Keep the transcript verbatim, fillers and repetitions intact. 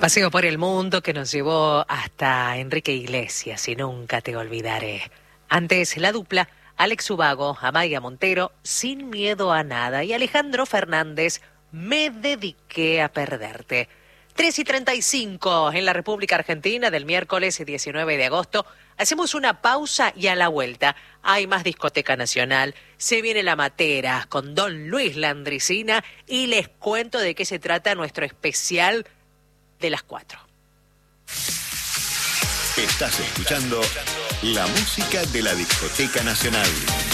Paseo por el mundo que nos llevó hasta Enrique Iglesias y Nunca te olvidaré. Antes la dupla Alex Ubago, Amaya Montero, Sin miedo a nada, y Alejandro Fernández, Me dediqué a perderte. tres y treinta y cinco en la República Argentina del miércoles diecinueve de agosto. Hacemos una pausa y a la vuelta hay más Discoteca Nacional. Se viene La Matera con Don Luis Landricina y les cuento de qué se trata nuestro especial de las cuatro. Estás escuchando la música de la Discoteca Nacional.